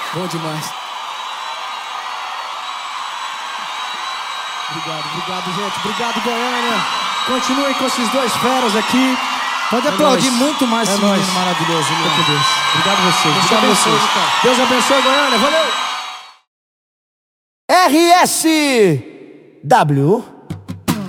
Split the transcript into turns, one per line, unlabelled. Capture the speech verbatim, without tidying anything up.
Bom demais. Obrigado, obrigado, gente. Obrigado, Goiânia. Continuem com esses dois feras aqui.
Pode
é
aplaudir
nóis.
muito mais
é
esse
nóis.
menino maravilhoso.
Fica com Deus. Obrigado a vocês.
Deus
Obrigado a
abençoe,
vocês.
cara.
Deus abençoe, Goiânia. Valeu.
R S W